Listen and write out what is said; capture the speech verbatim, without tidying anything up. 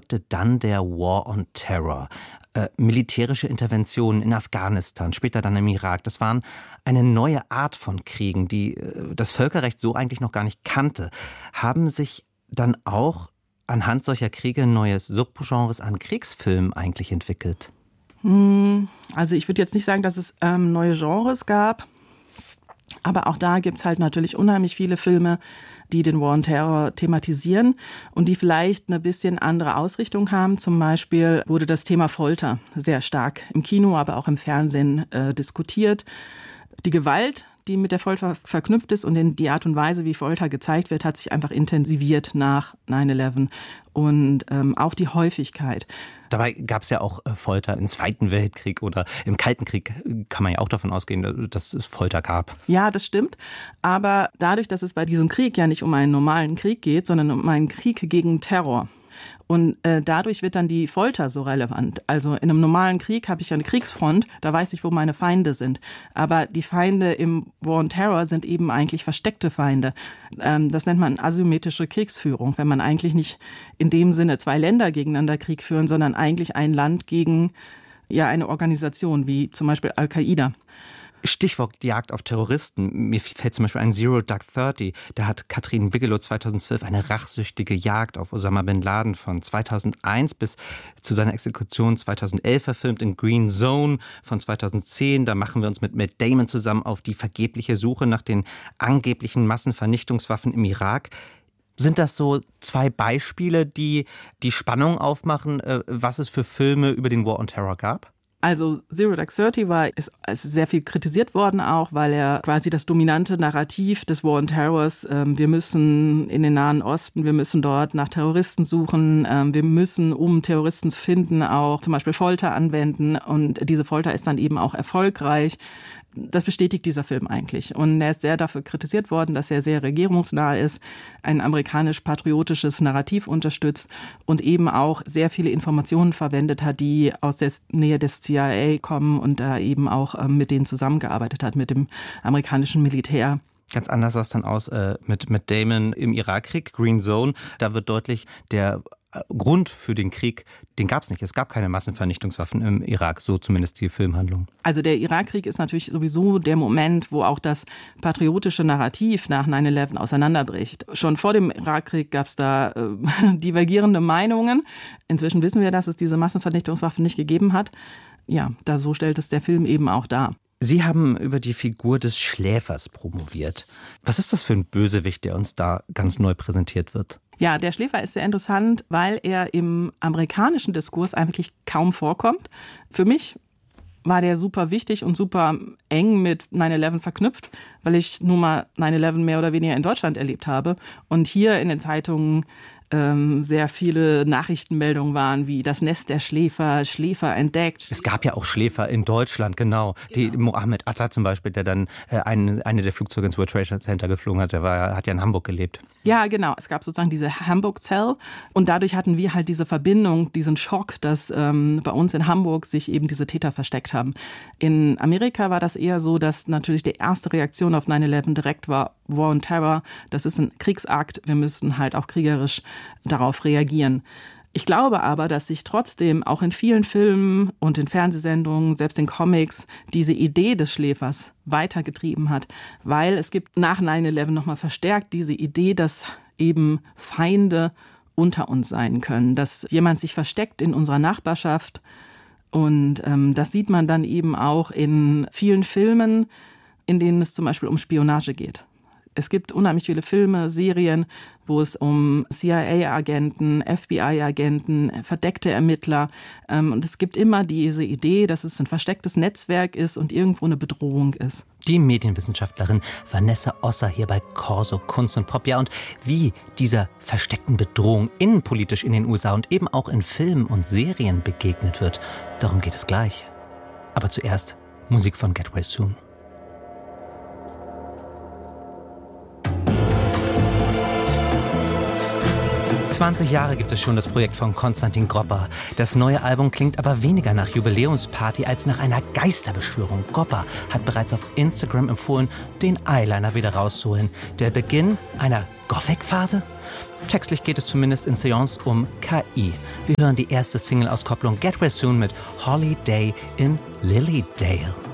folgte dann der War on Terror. Äh, militärische Interventionen in Afghanistan, später dann im Irak. Das waren eine neue Art von Kriegen, die äh, das Völkerrecht so eigentlich noch gar nicht kannte. Haben sich dann auch anhand solcher Kriege neues Subgenres an Kriegsfilmen eigentlich entwickelt? Also ich würde jetzt nicht sagen, dass es ähm, neue Genres gab, aber auch da gibt es halt natürlich unheimlich viele Filme, die den War on Terror thematisieren und die vielleicht eine bisschen andere Ausrichtung haben. Zum Beispiel wurde das Thema Folter sehr stark im Kino, aber auch im Fernsehen äh, diskutiert. Die Gewalt, die mit der Folter verknüpft ist und die Art und Weise, wie Folter gezeigt wird, hat sich einfach intensiviert nach neun elf und ähm, auch die Häufigkeit. Dabei gab es ja auch äh, Folter im Zweiten Weltkrieg oder im Kalten Krieg, kann man ja auch davon ausgehen, dass es Folter gab. Ja, das stimmt. Aber dadurch, dass es bei diesem Krieg ja nicht um einen normalen Krieg geht, sondern um einen Krieg gegen Terror. Und äh, dadurch wird dann die Folter so relevant. Also in einem normalen Krieg habe ich ja eine Kriegsfront, da weiß ich, wo meine Feinde sind. Aber die Feinde im War on Terror sind eben eigentlich versteckte Feinde. Ähm, das nennt man asymmetrische Kriegsführung, wenn man eigentlich nicht in dem Sinne zwei Länder gegeneinander Krieg führen, sondern eigentlich ein Land gegen ja eine Organisation, wie zum Beispiel Al-Qaida. Stichwort Jagd auf Terroristen. Mir fällt zum Beispiel ein Zero Dark Thirty. Da hat Katrin Bigelow zweitausendzwölf eine rachsüchtige Jagd auf Osama Bin Laden von zweitausendeins bis zu seiner Exekution zweitausendelf verfilmt. In Green Zone von zweitausendzehn. Da machen wir uns mit Matt Damon zusammen auf die vergebliche Suche nach den angeblichen Massenvernichtungswaffen im Irak. Sind das so zwei Beispiele, die die Spannung aufmachen, was es für Filme über den War on Terror gab? Also Zero Dark Thirty war, ist, ist sehr viel kritisiert worden auch, weil er quasi das dominante Narrativ des War on Terrors, ähm, wir müssen in den Nahen Osten, wir müssen dort nach Terroristen suchen, ähm, wir müssen, um Terroristen zu finden, auch zum Beispiel Folter anwenden und diese Folter ist dann eben auch erfolgreich. Das bestätigt dieser Film eigentlich. Und er ist sehr dafür kritisiert worden, dass er sehr regierungsnah ist, ein amerikanisch-patriotisches Narrativ unterstützt und eben auch sehr viele Informationen verwendet hat, die aus der Nähe des C I A kommen und da eben auch ähm, mit denen zusammengearbeitet hat, mit dem amerikanischen Militär. Ganz anders sah es dann aus äh, mit, mit Damon im Irakkrieg, Green Zone. Da wird deutlich, der Grund für den Krieg, den gab es nicht. Es gab keine Massenvernichtungswaffen im Irak, so zumindest die Filmhandlung. Also der Irakkrieg ist natürlich sowieso der Moment, wo auch das patriotische Narrativ nach neun elf auseinanderbricht. Schon vor dem Irakkrieg gab es da äh, divergierende Meinungen. Inzwischen wissen wir, dass es diese Massenvernichtungswaffen nicht gegeben hat. Ja, da so stellt es der Film eben auch dar. Sie haben über die Figur des Schläfers promoviert. Was ist das für ein Bösewicht, der uns da ganz neu präsentiert wird? Ja, der Schläfer ist sehr interessant, weil er im amerikanischen Diskurs eigentlich kaum vorkommt. Für mich war der super wichtig und super eng mit neun elf verknüpft, weil ich nun mal neun elf mehr oder weniger in Deutschland erlebt habe und hier in den Zeitungen ähm, sehr viele Nachrichtenmeldungen waren, wie das Nest der Schläfer, Schläfer entdeckt. Es gab ja auch Schläfer in Deutschland, genau. genau. Die Mohammed Atta zum Beispiel, der dann äh, eine, eine der Flugzeuge ins World Trade Center geflogen hat, der war, hat ja in Hamburg gelebt. Ja, genau. Es gab sozusagen diese Hamburg Cell und dadurch hatten wir halt diese Verbindung, diesen Schock, dass ähm, bei uns in Hamburg sich eben diese Täter versteckt haben. In Amerika war das eher so, dass natürlich die erste Reaktion auf neun elf direkt war, War on Terror, das ist ein Kriegsakt, wir müssen halt auch kriegerisch darauf reagieren. Ich glaube aber, dass sich trotzdem auch in vielen Filmen und in Fernsehsendungen, selbst in Comics, diese Idee des Schläfers weitergetrieben hat, weil es gibt nach neun elf nochmal verstärkt diese Idee, dass eben Feinde unter uns sein können, dass jemand sich versteckt in unserer Nachbarschaft und ähm, das sieht man dann eben auch in vielen Filmen, in denen es zum Beispiel um Spionage geht. Es gibt unheimlich viele Filme, Serien, wo es um C I A-Agenten, F B I-Agenten, verdeckte Ermittler ähm, und es gibt immer diese Idee, dass es ein verstecktes Netzwerk ist und irgendwo eine Bedrohung ist. Die Medienwissenschaftlerin Vanessa Osser hier bei Corso Kunst und Pop. Ja, und wie dieser versteckten Bedrohung innenpolitisch in den U S A und eben auch in Filmen und Serien begegnet wird, darum geht es gleich. Aber zuerst Musik von Get Well Soon. zwanzig Jahre gibt es schon das Projekt von Konstantin Gropper. Das neue Album klingt aber weniger nach Jubiläumsparty als nach einer Geisterbeschwörung. Gropper hat bereits auf Instagram empfohlen, den Eyeliner wieder rauszuholen. Der Beginn einer Gothic-Phase? Textlich geht es zumindest in Seance um K I. Wir hören die erste Single-Auskopplung Get Well Soon mit Holiday in Lilydale.